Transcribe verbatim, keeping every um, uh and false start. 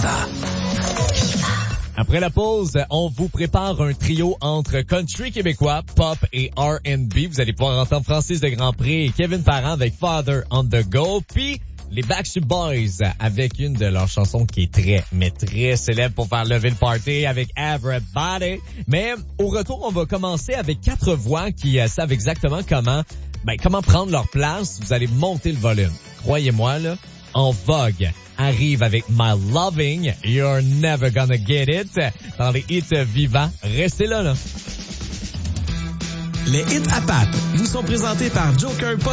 ça. Après la pause, on vous prépare un trio entre country québécois, pop et R and B. Vous allez pouvoir entendre Francis de Grandpré et Kevin Parent avec Father on the Go. Puis les Backstreet Boys avec une de leurs chansons qui est très, mais très célèbre pour faire lever le party avec Everybody. Mais au retour, on va commencer avec quatre voix qui euh, savent exactement comment, ben, comment prendre leur place. Vous allez monter le volume. Croyez-moi, là, En Vogue arrive avec My Loving, You're Never Gonna Get It, dans les hits vivants. Restez là, là. Les hits à pattes vous sont présentés par Joker